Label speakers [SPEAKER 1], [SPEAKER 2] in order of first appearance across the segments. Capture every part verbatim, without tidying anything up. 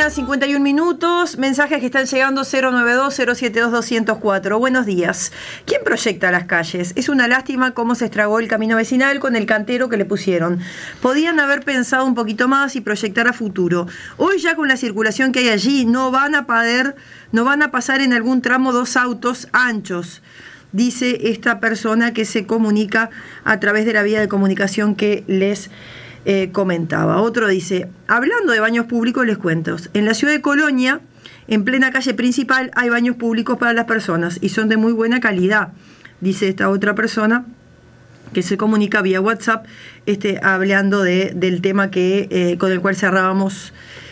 [SPEAKER 1] mañana, cincuenta y un minutos. Mensajes que están llegando cero nueve dos, cero siete dos, dos cero cuatro. Buenos días. ¿Quién proyecta las calles? Es una lástima cómo se estragó el camino vecinal con el cantero que le pusieron. Podían haber pensado un poquito más y proyectar a futuro. Hoy ya con la circulación que hay allí no van a poder, no van a pasar en algún tramo dos autos anchos, dice esta persona que se comunica a través de la vía de comunicación que les Eh, comentaba. Otro dice, hablando de baños públicos, les cuento, en la ciudad de Colonia, en plena calle principal, hay baños públicos para las personas y son de muy buena calidad, dice esta otra persona que se comunica vía WhatsApp, este, hablando de, del tema que eh, con el cual cerrábamos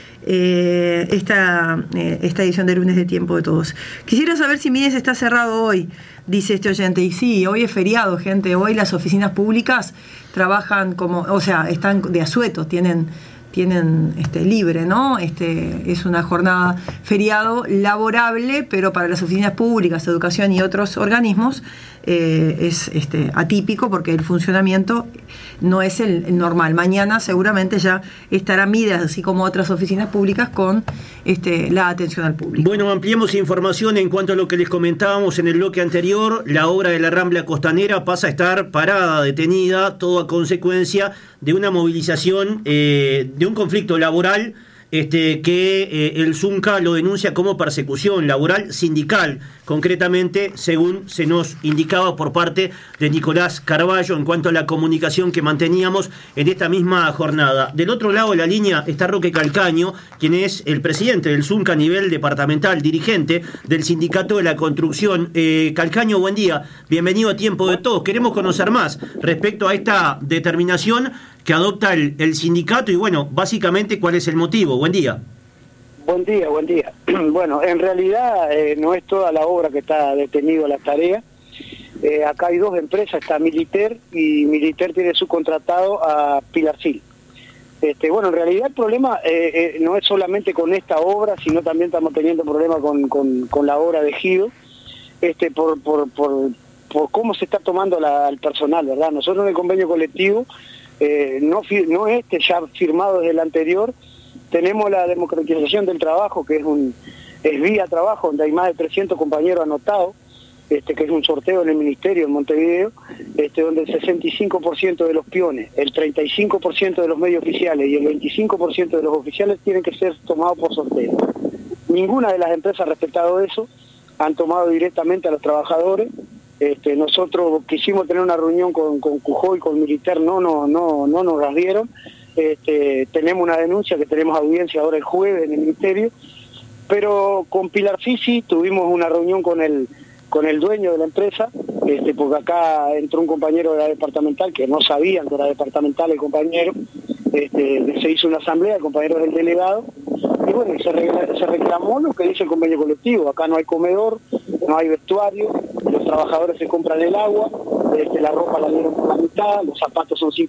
[SPEAKER 1] eh, esta, eh, esta edición de Lunes de Tiempo de Todos. Quisiera saber si Mides está cerrado hoy, dice este oyente. Y sí, hoy es feriado, gente. Hoy las oficinas públicas trabajan como, o sea, están de asueto, tienen, tienen este, libre, ¿no? Este, es una jornada feriado laborable, pero para las oficinas públicas, educación y otros organismos eh, es este, atípico porque el funcionamiento no es el, el normal. Mañana seguramente ya estará Mides, así como otras oficinas públicas, con este, la atención al público.
[SPEAKER 2] Bueno, ampliemos información en cuanto a lo que les comentábamos en el bloque anterior. La obra de la Rambla Costanera pasa a estar parada, detenida, todo a consecuencia de una movilización, eh, de un conflicto laboral este, que eh, el Zunca lo denuncia como persecución laboral sindical, concretamente, según se nos indicaba por parte de Nicolás Carballo en cuanto a la comunicación que manteníamos en esta misma jornada. Del otro lado de la línea está Roque Calcaño, quien es el presidente del Zunca a nivel departamental, dirigente del Sindicato de la Construcción. Eh, Calcaño, buen día, bienvenido a Tiempo de Todos. Queremos conocer más respecto a esta determinación que adopta el, el sindicato y, bueno, básicamente, ¿cuál es el motivo? Buen día.
[SPEAKER 3] Buen día, buen día. Bueno, en realidad eh, no es toda la obra que está detenido la tarea. Eh, acá hay dos empresas, está Militer y Militer tiene subcontratado a Pilarcil. Este, bueno, en realidad el problema eh, eh, no es solamente con esta obra, sino también estamos teniendo problemas con, con, con la obra de Gido, este, por, por, por, por cómo se está tomando la, el personal, ¿verdad? Nosotros en el convenio colectivo, eh, no, no este ya firmado desde el anterior, tenemos la democratización del trabajo, que es un es vía trabajo, donde hay más de trescientos compañeros anotados, este que es un sorteo en el Ministerio en Montevideo, este donde el sesenta y cinco por ciento de los peones, el treinta y cinco por ciento de los medios oficiales y el veinticinco por ciento de los oficiales tienen que ser tomados por sorteo. Ninguna de las empresas ha respetado eso, han tomado directamente a los trabajadores. Este, nosotros quisimos tener una reunión con, con Cujoy, con Militer, no, no, no, no nos las dieron. Este, tenemos una denuncia que tenemos audiencia ahora el jueves en el Ministerio, pero con Pilar Sisi tuvimos una reunión con el con el dueño de la empresa, este, porque acá entró un compañero de la departamental que no sabían que era departamental el compañero, este, se hizo una asamblea, el compañero del delegado, y bueno, se, re, se reclamó lo que dice el convenio colectivo. Acá no hay comedor, no hay vestuario, los trabajadores se compran el agua, este, la ropa la dieron por la mitad, los zapatos son